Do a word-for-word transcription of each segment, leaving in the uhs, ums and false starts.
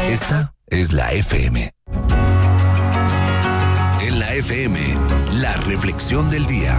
Esta es la F M. En la F M, la reflexión del día.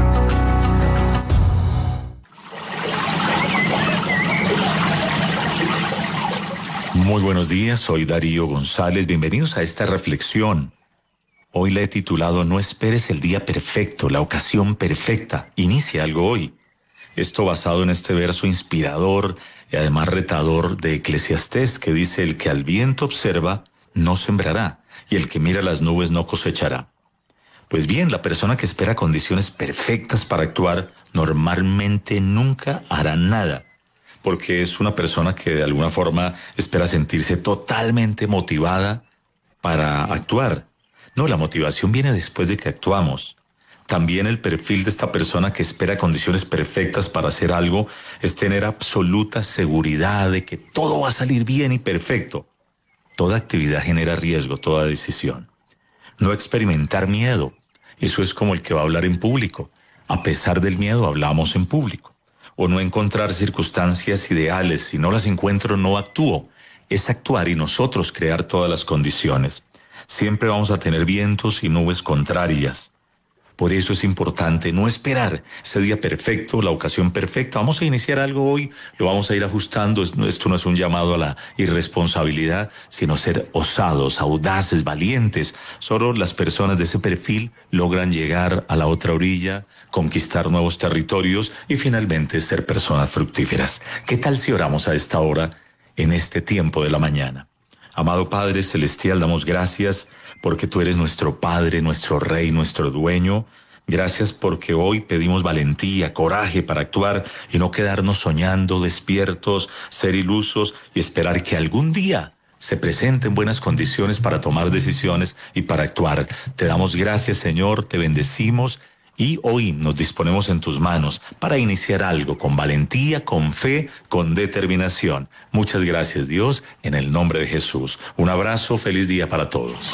Muy buenos días, soy Darío González. Bienvenidos a esta reflexión. Hoy la he titulado No esperes el día perfecto, la ocasión perfecta. Inicia algo hoy. Esto basado en este verso inspirador y además retador de Eclesiastés, que dice: el que al viento observa no sembrará, y el que mira las nubes no cosechará. Pues bien, la persona que espera condiciones perfectas para actuar normalmente nunca hará nada, porque es una persona que de alguna forma espera sentirse totalmente motivada para actuar. No, la motivación viene después de que actuamos. También el perfil de esta persona que espera condiciones perfectas para hacer algo es tener absoluta seguridad de que todo va a salir bien y perfecto. Toda actividad genera riesgo, toda decisión. No experimentar miedo. Eso es como el que va a hablar en público. A pesar del miedo, hablamos en público. O no encontrar circunstancias ideales. Si no las encuentro, no actúo. Es actuar y nosotros crear todas las condiciones. Siempre vamos a tener vientos y nubes contrarias. Por eso es importante no esperar ese día perfecto, la ocasión perfecta. Vamos a iniciar algo hoy, lo vamos a ir ajustando. Esto no es un llamado a la irresponsabilidad, sino ser osados, audaces, valientes. Solo las personas de ese perfil logran llegar a la otra orilla, conquistar nuevos territorios y finalmente ser personas fructíferas. ¿Qué tal si oramos a esta hora, en este tiempo de la mañana? Amado Padre Celestial, damos gracias porque tú eres nuestro Padre, nuestro Rey, nuestro Dueño. Gracias porque hoy pedimos valentía, coraje para actuar y no quedarnos soñando, despiertos, ser ilusos y esperar que algún día se presenten buenas condiciones para tomar decisiones y para actuar. Te damos gracias, Señor, te bendecimos. Y hoy nos disponemos en tus manos para iniciar algo con valentía, con fe, con determinación. Muchas gracias, Dios, en el nombre de Jesús. Un abrazo, feliz día para todos.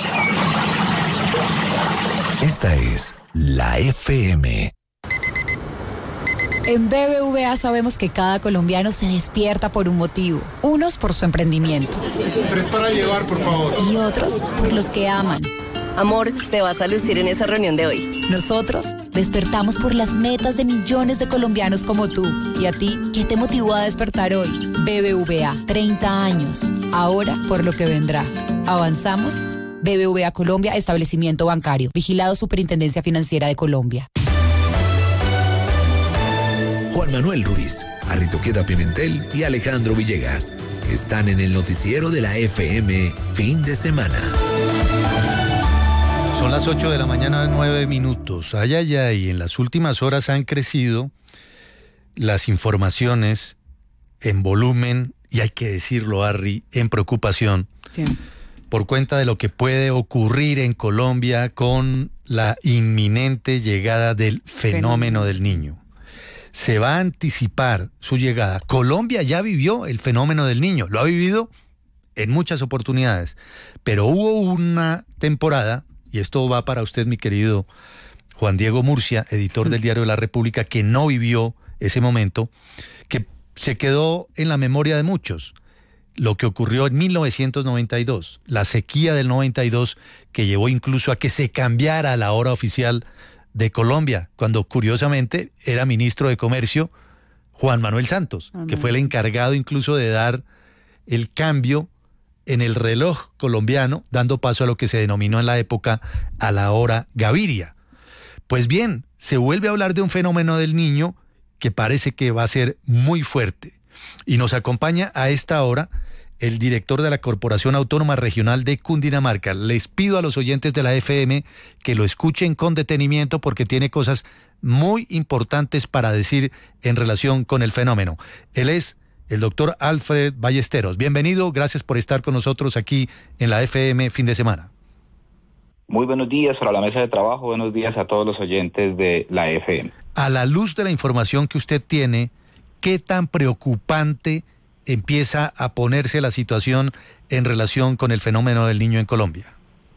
Esta es la F M. En B B V A sabemos que cada colombiano se despierta por un motivo. Unos por su emprendimiento. Tres para llevar, por favor. Y otros por los que aman. Amor, te vas a lucir en esa reunión de hoy. Nosotros despertamos por las metas de millones de colombianos como tú. ¿Y a ti qué te motivó a despertar hoy? B B V A, treinta años. Ahora por lo que vendrá. ¿Avanzamos? B B V A Colombia, establecimiento bancario. Vigilado Superintendencia Financiera de Colombia. Juan Manuel Ruiz, Arritoqueta Pimentel y Alejandro Villegas están en el noticiero de la F M fin de semana. Son las ocho de la mañana, nueve minutos. Ay, ay, ay, en las últimas horas han crecido las informaciones en volumen, y hay que decirlo, Arri, en preocupación, sí, por cuenta de lo que puede ocurrir en Colombia con la inminente llegada del fenómeno del Niño. Se va a anticipar su llegada. Colombia ya vivió el fenómeno del Niño, lo ha vivido en muchas oportunidades, pero hubo una temporada, y esto va para usted, mi querido Juan Diego Murcia, editor del Diario de la República, que no vivió ese momento, que se quedó en la memoria de muchos. Lo que ocurrió en mil novecientos noventa y dos, la sequía del noventa y dos, que llevó incluso a que se cambiara la hora oficial de Colombia, cuando curiosamente era ministro de Comercio Juan Manuel Santos, uh-huh, que fue el encargado incluso de dar el cambio en el reloj colombiano, dando paso a lo que se denominó en la época a la hora Gaviria. Pues bien, se vuelve a hablar de un fenómeno del Niño que parece que va a ser muy fuerte. Y nos acompaña a esta hora el director de la Corporación Autónoma Regional de Cundinamarca. Les pido a los oyentes de la F M que lo escuchen con detenimiento porque tiene cosas muy importantes para decir en relación con el fenómeno. Él es el doctor Alfred Ballesteros. Bienvenido, gracias por estar con nosotros aquí en la F M fin de semana. Muy buenos días para la mesa de trabajo, buenos días a todos los oyentes de la F M. A la luz de la información que usted tiene, ¿qué tan preocupante empieza a ponerse la situación en relación con el fenómeno del Niño en Colombia?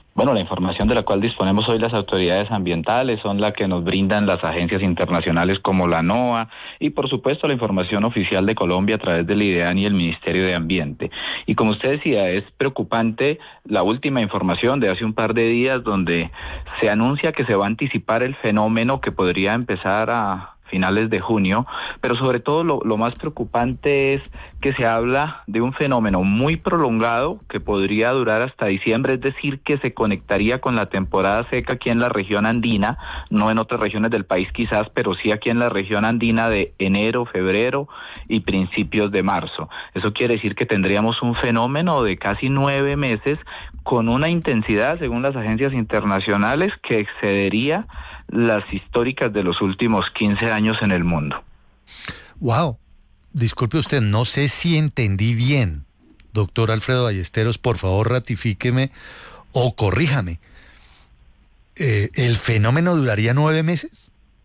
Bueno, la información de la cual disponemos hoy las autoridades ambientales son la que nos brindan las agencias internacionales como la NOAA y por supuesto la información oficial de Colombia a través del IDEAN y el Ministerio de Ambiente. Y como usted decía, es preocupante la última información de hace un par de días donde se anuncia que se va a anticipar el fenómeno que podría empezar a finales de junio, pero sobre todo lo, lo más preocupante es que se habla de un fenómeno muy prolongado que podría durar hasta diciembre, es decir, que se conectaría con la temporada seca aquí en la región andina, no en otras regiones del país quizás, pero sí aquí en la región andina de enero, febrero y principios de marzo. Eso quiere decir que tendríamos un fenómeno de casi nueve meses con una intensidad, según las agencias internacionales, que excedería las históricas de los últimos quince años en el mundo. Wow, disculpe usted, no sé si entendí bien. Doctor Alfredo Ballesteros, por favor ratifíqueme o corríjame. Eh, ¿El fenómeno duraría nueve meses?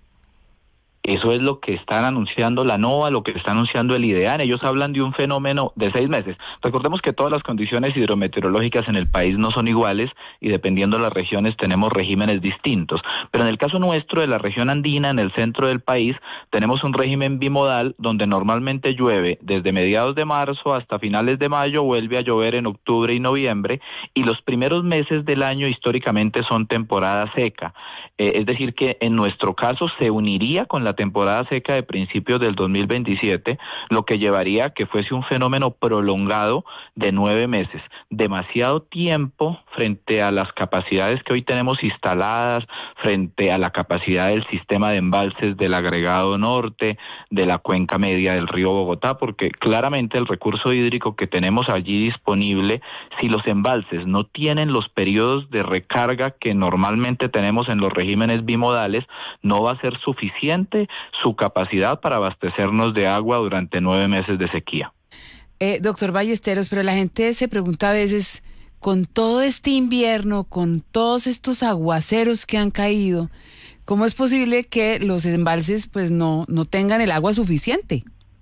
Eso es lo que están anunciando la NOAA, lo que está anunciando el IDEAN. Ellos hablan de un fenómeno de seis meses. Recordemos que todas las condiciones hidrometeorológicas en el país no son iguales y dependiendo de las regiones tenemos regímenes distintos. Pero en el caso nuestro de la región andina, en el centro del país, tenemos un régimen bimodal donde normalmente llueve desde mediados de marzo hasta finales de mayo, vuelve a llover en octubre y noviembre y los primeros meses del año históricamente son temporada seca. Eh, es decir que en nuestro caso se uniría con la temporada seca de principios del dos mil veintisiete, lo que llevaría a que fuese un fenómeno prolongado de nueve meses. Demasiado tiempo frente a las capacidades que hoy tenemos instaladas, frente a la capacidad del sistema de embalses del agregado norte, de la cuenca media del río Bogotá, porque claramente el recurso hídrico que tenemos allí disponible, si los embalses no tienen los periodos de recarga que normalmente tenemos en los regímenes bimodales, no va a ser suficiente su capacidad para abastecernos de agua durante nueve meses de sequía. Eh, doctor Ballesteros, pero la gente se pregunta a veces, con todo este invierno, con todos estos aguaceros que han caído, ¿cómo es posible que los embalses pues no, no tengan el agua suficiente?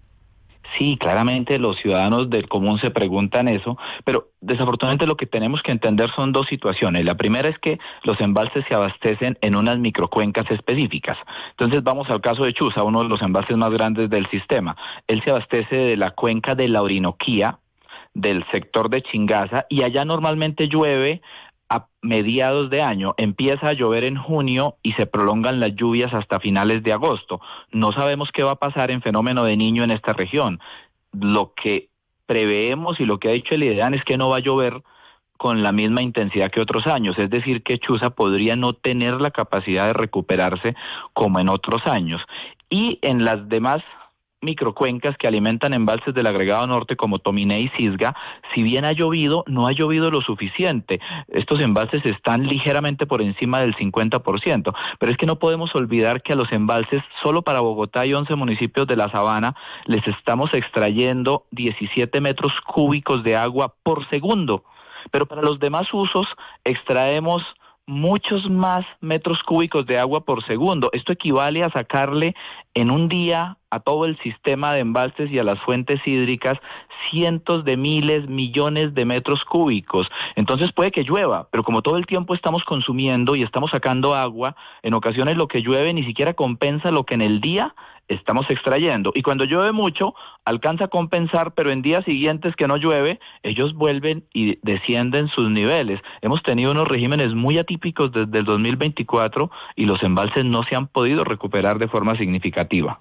Sí, claramente los ciudadanos del común se preguntan eso, pero desafortunadamente lo que tenemos que entender son dos situaciones. La primera es que los embalses se abastecen en unas microcuencas específicas. Entonces vamos al caso de Chuza, uno de los embalses más grandes del sistema. Él se abastece de la cuenca de la Orinoquía, del sector de Chingaza, y allá normalmente llueve a mediados de año, empieza a llover en junio y se prolongan las lluvias hasta finales de agosto. No sabemos qué va a pasar en fenómeno de Niño en esta región. Lo que preveemos y lo que ha dicho el IDEAN es que no va a llover con la misma intensidad que otros años, es decir que Chuza podría no tener la capacidad de recuperarse como en otros años. Y en las demás microcuencas que alimentan embalses del agregado norte como Tominé y Cisga, si bien ha llovido, no ha llovido lo suficiente. Estos embalses están ligeramente por encima del cincuenta por ciento, pero es que no podemos olvidar que a los embalses, solo para Bogotá y once municipios de la Sabana, les estamos extrayendo diecisiete metros cúbicos de agua por segundo, pero para los demás usos extraemos muchos más metros cúbicos de agua por segundo. Esto equivale a sacarle en un día a todo el sistema de embalses y a las fuentes hídricas cientos de miles, millones de metros cúbicos. Entonces puede que llueva, pero como todo el tiempo estamos consumiendo y estamos sacando agua, en ocasiones lo que llueve ni siquiera compensa lo que en el día estamos extrayendo. Y cuando llueve mucho, alcanza a compensar, pero en días siguientes que no llueve, ellos vuelven y descienden sus niveles. Hemos tenido unos regímenes muy atípicos desde el dos mil veinticuatro y los embalses no se han podido recuperar de forma significativa.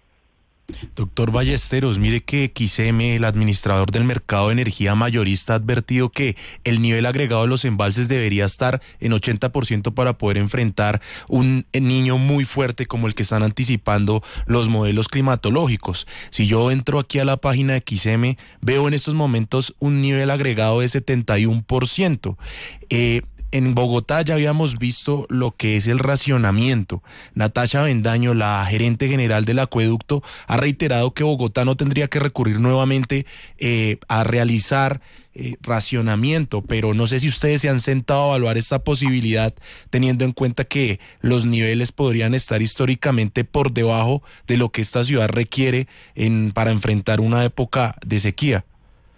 Doctor Ballesteros, mire que X M, el administrador del mercado de energía mayorista, ha advertido que el nivel agregado de los embalses debería estar en ochenta por ciento para poder enfrentar un niño muy fuerte como el que están anticipando los modelos climatológicos. Si yo entro aquí a la página de X M, veo en estos momentos un nivel agregado de setenta y uno por ciento. Eh, En Bogotá ya habíamos visto lo que es el racionamiento. Natacha Bendaño, la gerente general del acueducto, ha reiterado que Bogotá no tendría que recurrir nuevamente eh, a realizar eh, racionamiento, pero no sé si ustedes se han sentado a evaluar esta posibilidad teniendo en cuenta que los niveles podrían estar históricamente por debajo de lo que esta ciudad requiere en, para enfrentar una época de sequía.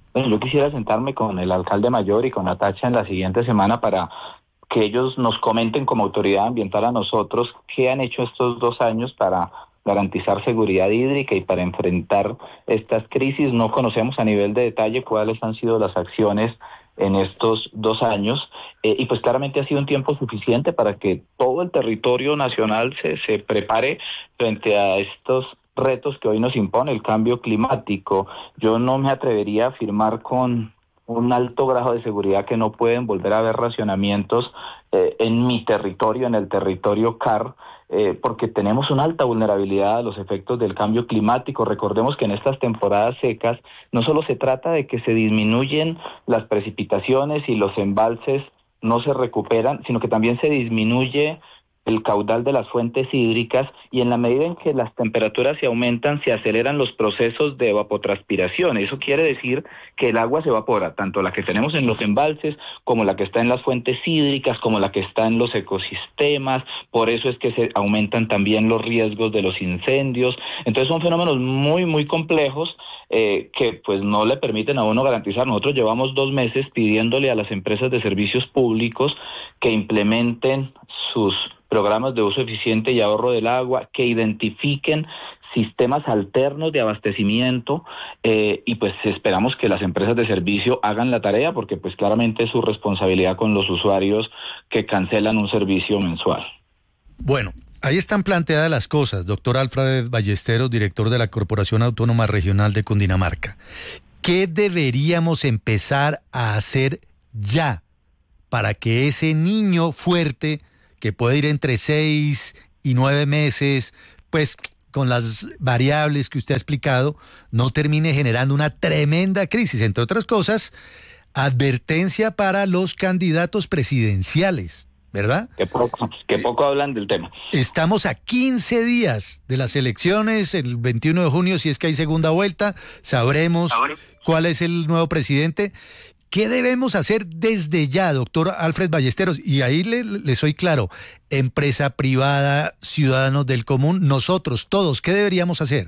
Bueno, yo quisiera sentarme con el alcalde mayor y con Natacha en la siguiente semana para que ellos nos comenten como autoridad ambiental a nosotros qué han hecho estos dos años para garantizar seguridad hídrica y para enfrentar estas crisis. No conocemos a nivel de detalle cuáles han sido las acciones en estos dos años eh, y pues claramente ha sido un tiempo suficiente para que todo el territorio nacional se, se prepare frente a estos retos que hoy nos impone el cambio climático. Yo no me atrevería a afirmar con un alto grado de seguridad que no pueden volver a haber racionamientos eh, en mi territorio, en el territorio C A R, eh, porque tenemos una alta vulnerabilidad a los efectos del cambio climático. Recordemos que en estas temporadas secas no solo se trata de que se disminuyen las precipitaciones y los embalses no se recuperan, sino que también se disminuye el caudal de las fuentes hídricas y en la medida en que las temperaturas se aumentan se aceleran los procesos de evapotranspiración. Eso quiere decir que el agua se evapora, tanto la que tenemos en los embalses como la que está en las fuentes hídricas, como la que está en los ecosistemas. Por eso es que se aumentan también los riesgos de los incendios. Entonces son fenómenos muy, muy complejos eh, que pues no le permiten a uno garantizar. Nosotros llevamos dos meses pidiéndole a las empresas de servicios públicos que implementen sus programas de uso eficiente y ahorro del agua, que identifiquen sistemas alternos de abastecimiento eh, y pues esperamos que las empresas de servicio hagan la tarea porque pues claramente es su responsabilidad con los usuarios que cancelan un servicio mensual. Bueno, ahí están planteadas las cosas, doctor Alfred Ballesteros, director de la Corporación Autónoma Regional de Cundinamarca. ¿Qué deberíamos empezar a hacer ya para que ese niño fuerte que puede ir entre seis y nueve meses, pues con las variables que usted ha explicado, no termine generando una tremenda crisis? Entre otras cosas, advertencia para los candidatos presidenciales, ¿verdad? Que poco, que poco hablan del tema. Estamos a quince días de las elecciones, el veintiuno de junio, si es que hay segunda vuelta, sabremos cuál es el nuevo presidente. ¿Qué debemos hacer desde ya, doctor Alfred Ballesteros? Y ahí le, le soy claro, empresa privada, ciudadanos del común, nosotros, todos, ¿qué deberíamos hacer?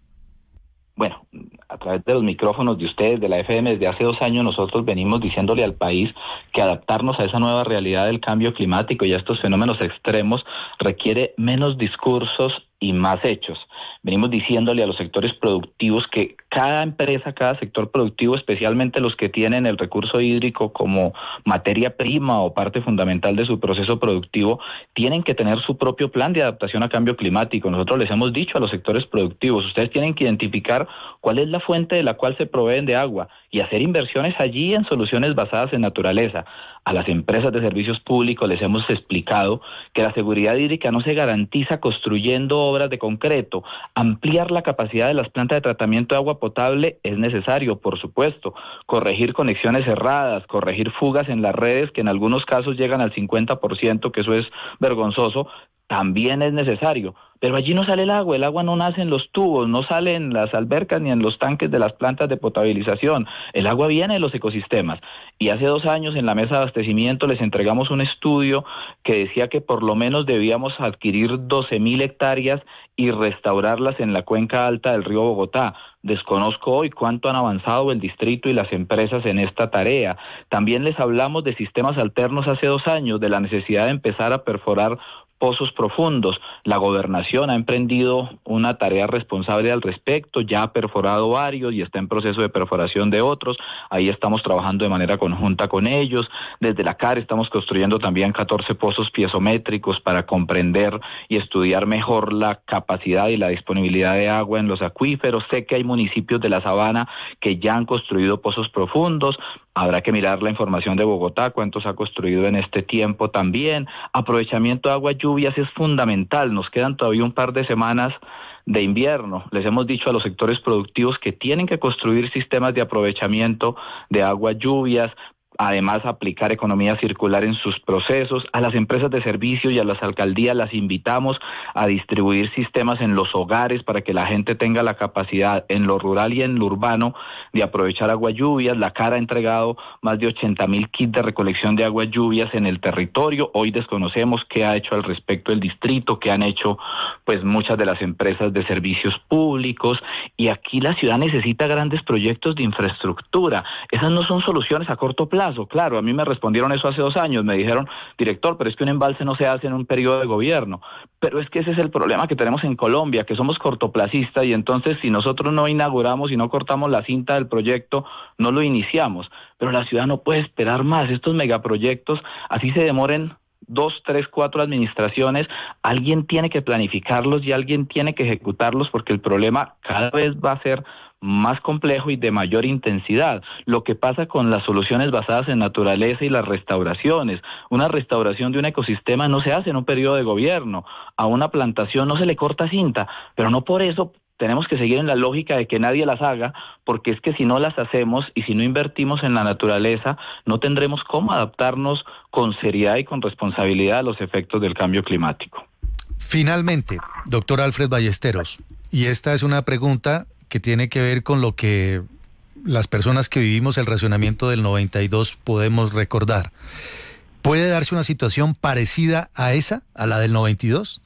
Bueno, a través de los micrófonos de ustedes, de la F M, desde hace dos años nosotros venimos diciéndole al país que adaptarnos a esa nueva realidad del cambio climático y a estos fenómenos extremos requiere menos discursos y más hechos. Venimos diciéndole a los sectores productivos que cada empresa, cada sector productivo, especialmente los que tienen el recurso hídrico como materia prima o parte fundamental de su proceso productivo, tienen que tener su propio plan de adaptación a cambio climático. Nosotros les hemos dicho a los sectores productivos, ustedes tienen que identificar cuál es la fuente de la cual se proveen de agua y hacer inversiones allí en soluciones basadas en naturaleza. A las empresas de servicios públicos les hemos explicado que la seguridad hídrica no se garantiza construyendo obras de concreto. Ampliar la capacidad de las plantas de tratamiento de agua potable es necesario, por supuesto. Corregir conexiones cerradas, corregir fugas en las redes, que en algunos casos llegan al cincuenta por ciento, que eso es vergonzoso, también es necesario. Pero allí no sale el agua, el agua no nace en los tubos, no sale en las albercas ni en los tanques de las plantas de potabilización. El agua viene de los ecosistemas. Y hace dos años en la mesa de abastecimiento les entregamos un estudio que decía que por lo menos debíamos adquirir doce mil hectáreas y restaurarlas en la cuenca alta del río Bogotá. Desconozco hoy cuánto han avanzado el distrito y las empresas en esta tarea. También les hablamos de sistemas alternos hace dos años, de la necesidad de empezar a perforar pozos profundos. La gobernación ha emprendido una tarea responsable al respecto, ya ha perforado varios y está en proceso de perforación de otros. Ahí estamos trabajando de manera conjunta con ellos. Desde la C A R estamos construyendo también catorce pozos piezométricos para comprender y estudiar mejor la capacidad y la disponibilidad de agua en los acuíferos. Sé que hay municipios de la Sabana que ya han construido pozos profundos. Habrá que mirar la información de Bogotá, cuántos ha construido en este tiempo también. Aprovechamiento de agua lluvias es fundamental. Nos quedan todavía un par de semanas de invierno. Les hemos dicho a los sectores productivos que tienen que construir sistemas de aprovechamiento de agua lluvias, además aplicar economía circular en sus procesos. A las empresas de servicio y a las alcaldías las invitamos a distribuir sistemas en los hogares para que la gente tenga la capacidad en lo rural y en lo urbano de aprovechar aguas lluvias. La C A R ha entregado más de ochenta mil kits de recolección de aguas lluvias en el territorio. Hoy desconocemos qué ha hecho al respecto el distrito, qué han hecho pues muchas de las empresas de servicios públicos, y aquí la ciudad necesita grandes proyectos de infraestructura. Esas no son soluciones a corto plazo. Claro, a mí me respondieron eso hace dos años, me dijeron, director, pero es que un embalse no se hace en un periodo de gobierno. Pero es que ese es el problema que tenemos en Colombia, que somos cortoplacistas, y entonces si nosotros no inauguramos y no cortamos la cinta del proyecto, no lo iniciamos. Pero la ciudad no puede esperar más. Estos megaproyectos, así se demoren dos, tres, cuatro administraciones, alguien tiene que planificarlos y alguien tiene que ejecutarlos, porque el problema cada vez va a ser más complejo y de mayor intensidad. Lo que pasa con las soluciones basadas en naturaleza y las restauraciones. Una restauración de un ecosistema no se hace en un periodo de gobierno. A una plantación no se le corta cinta, pero no por eso tenemos que seguir en la lógica de que nadie las haga, porque es que si no las hacemos y si no invertimos en la naturaleza, no tendremos cómo adaptarnos con seriedad y con responsabilidad a los efectos del cambio climático. Finalmente, doctor Alfred Ballesteros, y esta es una pregunta que tiene que ver con lo que las personas que vivimos el racionamiento del noventa y dos podemos recordar. ¿Puede darse una situación parecida a esa, a la del noventa y dos?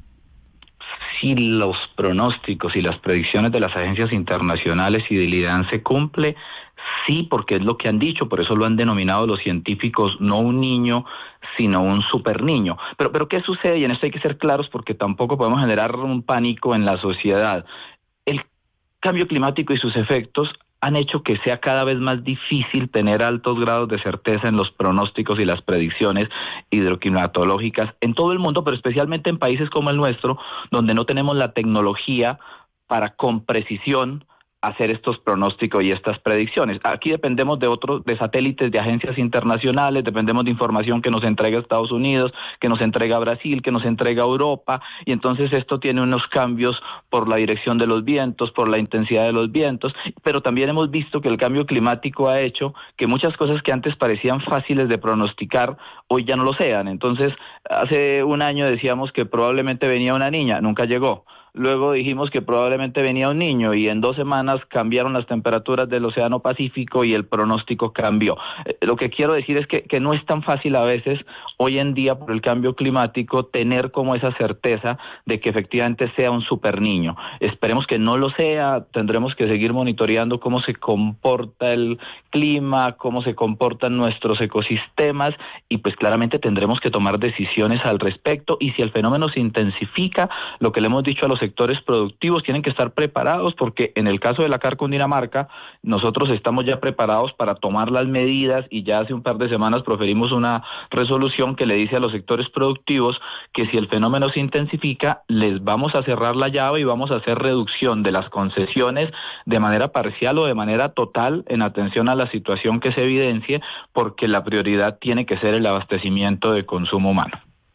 Si los pronósticos y las predicciones de las agencias internacionales y del I D A N se cumple, sí, porque es lo que han dicho, por eso lo han denominado los científicos no un niño, sino un super niño. Pero, pero ¿qué sucede? Y en esto hay que ser claros, porque tampoco podemos generar un pánico en la sociedad. El cambio climático y sus efectos han hecho que sea cada vez más difícil tener altos grados de certeza en los pronósticos y las predicciones hidroclimatológicas en todo el mundo, pero especialmente en países como el nuestro, donde no tenemos la tecnología para con precisión hacer estos pronósticos y estas predicciones. Aquí dependemos de otros, de satélites de agencias internacionales, dependemos de información que nos entrega Estados Unidos, que nos entrega Brasil, que nos entrega Europa, y entonces esto tiene unos cambios por la dirección de los vientos, por la intensidad de los vientos, pero también hemos visto que el cambio climático ha hecho que muchas cosas que antes parecían fáciles de pronosticar, hoy ya no lo sean. Entonces, hace un año decíamos que probablemente venía una niña, nunca llegó. Luego dijimos que probablemente venía un niño y en dos semanas cambiaron las temperaturas del Océano Pacífico y el pronóstico cambió. Eh, lo que quiero decir es que, que no es tan fácil a veces hoy en día por el cambio climático tener como esa certeza de que efectivamente sea un super niño. Esperemos que no lo sea, tendremos que seguir monitoreando cómo se comporta el clima, cómo se comportan nuestros ecosistemas, y pues claramente tendremos que tomar decisiones al respecto, y si el fenómeno se intensifica, lo que le hemos dicho a los sectores productivos, tienen que estar preparados, porque en el caso de la C A R Cundinamarca, nosotros estamos ya preparados para tomar las medidas, y ya hace un par de semanas proferimos una resolución que le dice a los sectores productivos que si el fenómeno se intensifica, les vamos a cerrar la llave y vamos a hacer reducción de las concesiones de manera parcial o de manera total en atención a la situación que se evidencie, porque la prioridad tiene que ser el abastecimiento de consumo humano.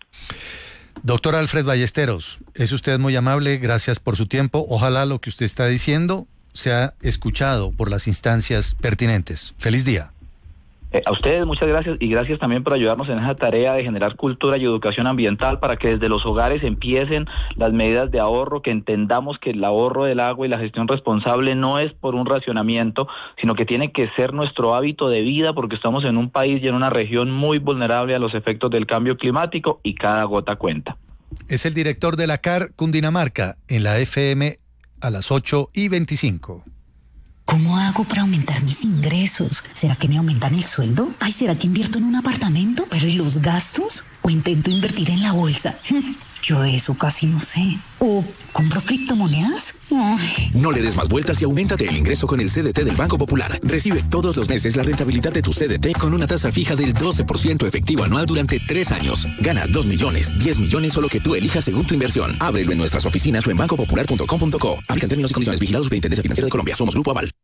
Doctor Alfred Ballesteros, es usted muy amable, gracias por su tiempo. Ojalá lo que usted está diciendo sea escuchado por las instancias pertinentes. Feliz día. Eh, a ustedes muchas gracias, y gracias también por ayudarnos en esa tarea de generar cultura y educación ambiental para que desde los hogares empiecen las medidas de ahorro, que entendamos que el ahorro del agua y la gestión responsable no es por un racionamiento, sino que tiene que ser nuestro hábito de vida, porque estamos en un país y en una región muy vulnerable a los efectos del cambio climático, y cada gota cuenta. Es el director de la C A R Cundinamarca en la F M a las ocho y veinticinco. ¿Cómo hago para aumentar mis ingresos? ¿Será que me aumentan el sueldo? Ay, ¿será que invierto en un apartamento? ¿Pero y los gastos? ¿O intento invertir en la bolsa? Yo de eso casi no sé. ¿O compro criptomonedas? Ay. No le des más vueltas y auméntate el ingreso con el C D T del Banco Popular. Recibe todos los meses la rentabilidad de tu C D T con una tasa fija del doce por ciento efectivo anual durante tres años. Gana dos millones, diez millones o lo que tú elijas según tu inversión. Ábrelo en nuestras oficinas o en banco popular punto com punto co. Aplican términos y condiciones. Vigilados Superintendencia Financiera de Colombia. Somos Grupo Aval.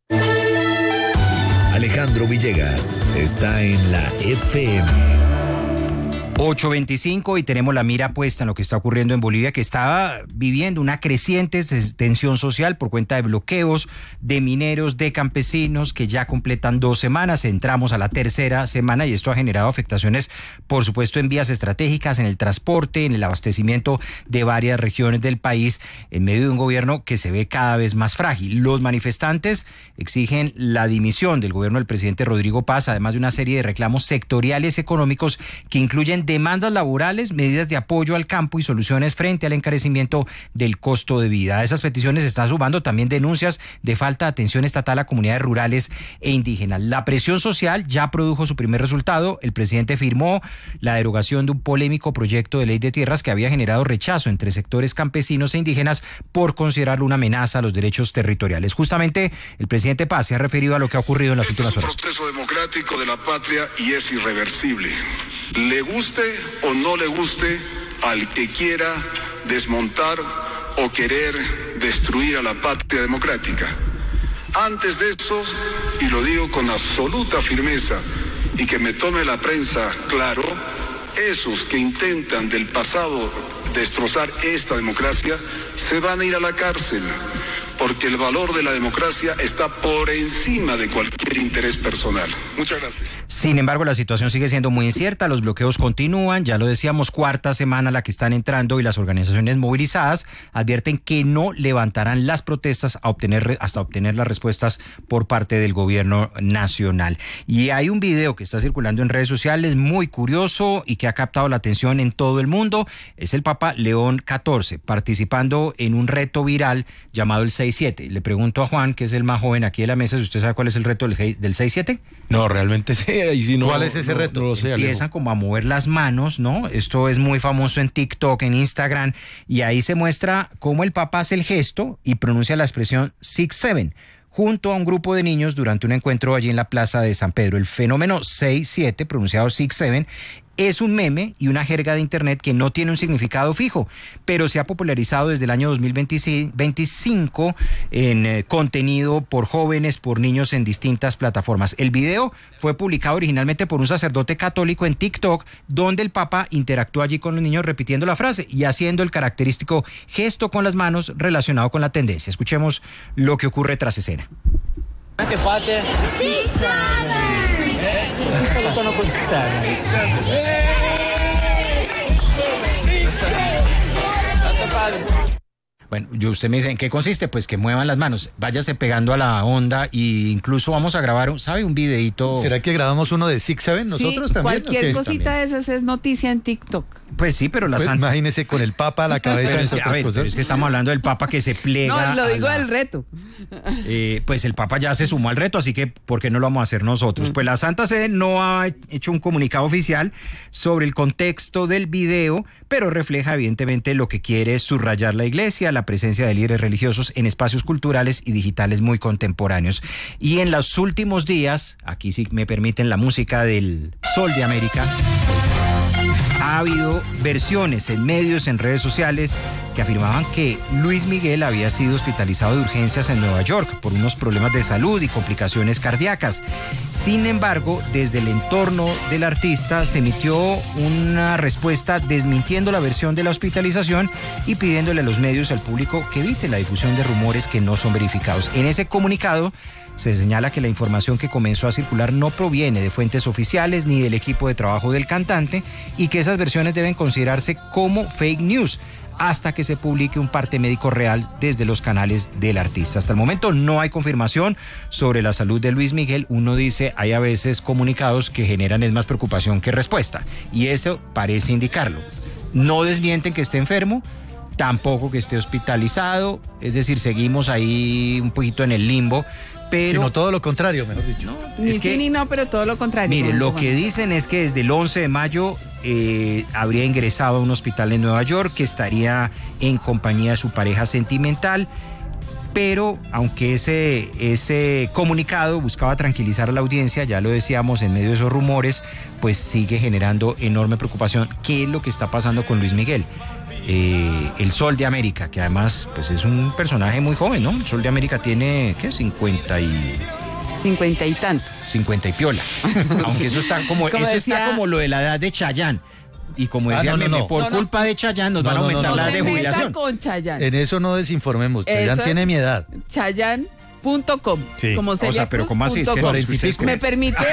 Alejandro Villegas está en la F M. ocho veinticinco y tenemos la mira puesta en lo que está ocurriendo en Bolivia, que está viviendo una creciente tensión social por cuenta de bloqueos de mineros, de campesinos, que ya completan dos semanas. Entramos a la tercera semana y esto ha generado afectaciones, por supuesto, en vías estratégicas, en el transporte, en el abastecimiento de varias regiones del país, en medio de un gobierno que se ve cada vez más frágil. Los manifestantes exigen la dimisión del gobierno del presidente Rodrigo Paz, además de una serie de reclamos sectoriales económicos que incluyen demandas laborales, medidas de apoyo al campo y soluciones frente al encarecimiento del costo de vida. A esas peticiones se están sumando también denuncias de falta de atención estatal a comunidades rurales e indígenas. La presión social ya produjo su primer resultado. El presidente firmó la derogación de un polémico proyecto de ley de tierras que había generado rechazo entre sectores campesinos e indígenas por considerarlo una amenaza a los derechos territoriales. Justamente el presidente Paz se ha referido a lo que ha ocurrido en las este últimas horas. Es un proceso democrático de la patria y es irreversible. Le guste o no le guste al que quiera desmontar o querer destruir a la patria democrática. Antes de eso, y lo digo con absoluta firmeza y que me tome la prensa claro, esos que intentan del pasado destrozar esta democracia se van a ir a la cárcel, porque el valor de la democracia está por encima de cualquier interés personal. Muchas gracias. Sin embargo, la situación sigue siendo muy incierta, los bloqueos continúan, ya lo decíamos, cuarta semana la que están entrando y las organizaciones movilizadas advierten que no levantarán las protestas a obtener, hasta obtener las respuestas por parte del gobierno nacional. Y hay un video que está circulando en redes sociales muy curioso y que ha captado la atención en todo el mundo. Es el Papa León catorce participando en un reto viral llamado el seis siete. Le pregunto a Juan, que es el más joven aquí de la mesa, si usted sabe cuál es el reto del, del seis siete. No, realmente sí. Y si no, ¿cuál es ese no, reto? No lo sé, Empiezan como a mover las manos, ¿no? Esto es muy famoso en TikTok, en Instagram, y ahí se muestra cómo el Papa hace el gesto y pronuncia la expresión six seven junto a un grupo de niños durante un encuentro allí en la Plaza de San Pedro. El fenómeno seis siete, pronunciado six seven, es un meme y una jerga de internet que no tiene un significado fijo, pero se ha popularizado desde el año dos mil veinticinco en eh, contenido por jóvenes, por niños en distintas plataformas. El video fue publicado originalmente por un sacerdote católico en TikTok, donde el Papa interactuó allí con los niños repitiendo la frase y haciendo el característico gesto con las manos relacionado con la tendencia. Escuchemos lo que ocurre tras escena. Anche fate six seven. Eh, con six seven. Bueno, yo, usted me dice, ¿en qué consiste? Pues que muevan las manos, váyase pegando a la onda e incluso vamos a grabar, ¿sabe? Un videito. ¿Será que grabamos uno de six seven nosotros sí, también? Cualquier ¿okay? cosita también. de esas es noticia en TikTok. Pues sí, pero la pues santa... Imagínese con el Papa a la cabeza de es que, otras a ver, cosas. pero es que estamos hablando del Papa que se plega. No, lo digo la... del reto. Eh, pues el Papa ya se sumó al reto, así que ¿por qué no lo vamos a hacer nosotros? Mm. Pues la Santa Sede no ha hecho un comunicado oficial sobre el contexto del video, pero refleja evidentemente lo que quiere subrayar la Iglesia, la presencia de líderes religiosos en espacios culturales y digitales muy contemporáneos. Y en los últimos días, aquí sí me permiten la música del Sol de América, ha habido versiones en medios, en redes sociales, que afirmaban que Luis Miguel había sido hospitalizado de urgencias en Nueva York por unos problemas de salud y complicaciones cardíacas. Sin embargo, desde el entorno del artista se emitió una respuesta desmintiendo la versión de la hospitalización y pidiéndole a los medios y al público que evite la difusión de rumores que no son verificados. En ese comunicado se señala que la información que comenzó a circular no proviene de fuentes oficiales ni del equipo de trabajo del cantante y que esas versiones deben considerarse como fake news hasta que se publique un parte médico real desde los canales del artista. Hasta el momento no hay confirmación sobre la salud de Luis Miguel. Uno dice, hay a veces comunicados que generan es más preocupación que respuesta y eso parece indicarlo. No desmienten que esté enfermo, tampoco que esté hospitalizado, es decir, seguimos ahí un poquito en el limbo, pero... Sino todo lo contrario, mejor dicho. No, ni es sí que, ni no, pero todo lo contrario. Mire, no, lo no, que no. dicen es que desde el once de mayo eh, habría ingresado a un hospital en Nueva York, que estaría en compañía de su pareja sentimental, pero aunque ese, ese comunicado buscaba tranquilizar a la audiencia, ya lo decíamos en medio de esos rumores, pues sigue generando enorme preocupación. ¿Qué es lo que está pasando con Luis Miguel? Eh, el Sol de América, que además pues es un personaje muy joven, ¿no? El Sol de América tiene, ¿qué? cincuenta y... cincuenta y tantos. cincuenta y piola. Aunque eso está como, como eso decía... está como lo de la edad de Chayanne. Y como Ah, decía no, no, Meme, no. por No, no. culpa de Chayanne nos No, van a no, no, aumentar no, la no edad se de meta jubilación. con Chayanne. En eso no desinformemos. Chayanne Eso- tiene mi edad. Chayanne punto com. Sí. Como O sea, Celia pero Cruz ¿cómo así? Es punto que com. Cuarenta y pico. Me permite,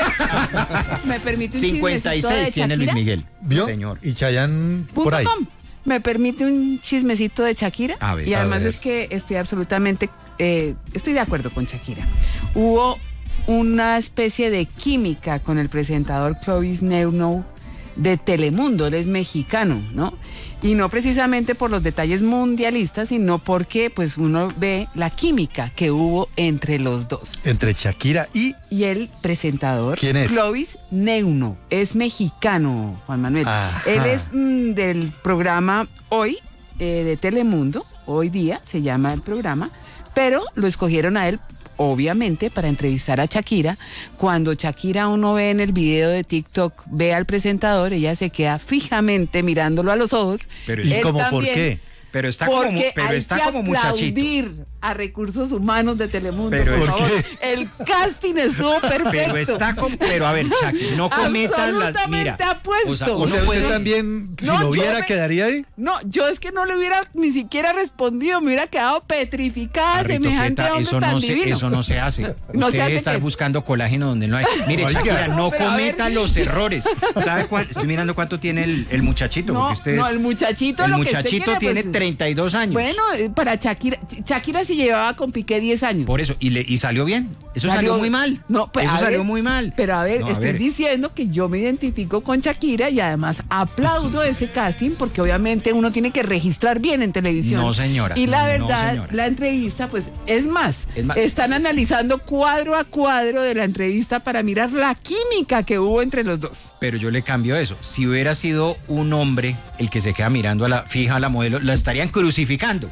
me permite un cincuenta y chismecito de seis tiene Luis Shakira. Miguel. ¿Vio? Señor. Y Chayanne por Punto ahí. com. Me permite un chismecito de Shakira. A ver, y a además ver. es que estoy absolutamente, eh, estoy de acuerdo con Shakira. Hubo una especie de química con el presentador Clovis Neuno de Telemundo. Él es mexicano, ¿no? Y no precisamente por los detalles mundialistas, sino porque pues uno ve la química que hubo entre los dos. Entre Shakira y... Y el presentador, ¿Quién es? Clovis Neuno, es mexicano, Juan Manuel. Ajá. Él es mm, del programa Hoy, eh, de Telemundo, Hoy Día se llama el programa, pero lo escogieron a él, obviamente, para entrevistar a Shakira. Cuando Shakira uno ve en el video de TikTok, ve al presentador, ella se queda fijamente mirándolo a los ojos. Pero ¿Y Él cómo por también, qué? Pero está como, Porque pero hay está que como muchachito. aplaudir a Recursos Humanos de Telemundo, Pero por es favor. que- El casting estuvo perfecto. Pero está como, pero a ver, Shakira, no cometas las, mira, Absolutamente apuesto. o sea, O uno sea, puede- usted también, si No, lo yo viera, me- quedaría ahí. No, yo es que no le hubiera ni siquiera respondido, me hubiera quedado petrificada Arrito semejante Queta, hombre eso tan no, se, divino. eso no se hace. No Usted se hace debe estar qué. buscando colágeno donde no hay. Mire, Oiga. Shakira, no Pero a ver. cometa los errores. ¿Sabe cuál? Estoy mirando cuánto tiene el, el muchachito. No, porque usted no, es- el muchachito el lo que usted muchachito quiera, tiene pues, treinta y dos años. Bueno, eh, para Shakira, Shakira se llevaba con Piqué diez años. Por eso, y, le, y salió bien. Eso salió, muy mal. No, pues, eso a salió ver, muy mal. Pero a ver, No, a estoy ver. diciendo que yo me identifico con Shakira y además aplaudo ese casting porque obviamente uno tiene que registrar bien en televisión. No, señora. Y la No, verdad, señora. la entrevista, pues es más, Es más. están analizando cuadro a cuadro de la entrevista para mirar la química que hubo entre los dos. Pero yo le cambio eso. Si hubiera sido un hombre el que se queda mirando a la fija a la modelo, la estarían crucificando.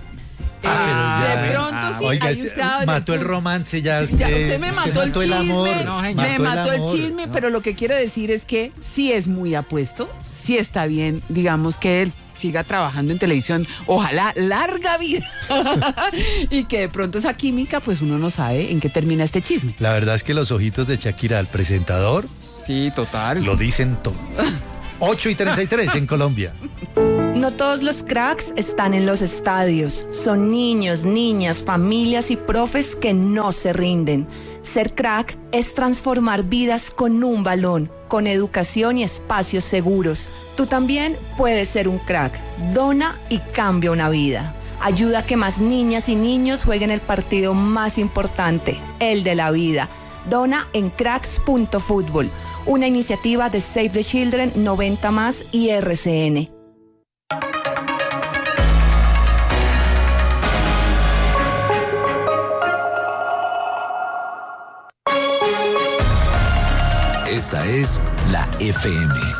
Ah, de pero ya. pronto sí, Oiga, ahí ese- usted ha dado mató el punto. romance ya usted. Ya usted me mató el chisme, amor. No, me señor. mató el, amor. chisme, pero lo que quiero decir es que sí es muy apuesto, sí está bien, digamos que él siga trabajando en televisión, ojalá larga vida y que de pronto esa química, pues uno no sabe en qué termina este chisme. La verdad es que los ojitos de Shakira al presentador Sí, total. lo dicen todo. ocho y treinta y tres en Colombia. No todos los cracks están en los estadios. Son niños, niñas, familias y profes que no se rinden. Ser crack es transformar vidas con un balón, con educación y espacios seguros. Tú también puedes ser un crack. Dona y cambia una vida. Ayuda a que más niñas y niños jueguen el partido más importante, el de la vida. Dona en cracks punto fútbol, una iniciativa de Save the Children, noventa más y R C N. Esta es la F M.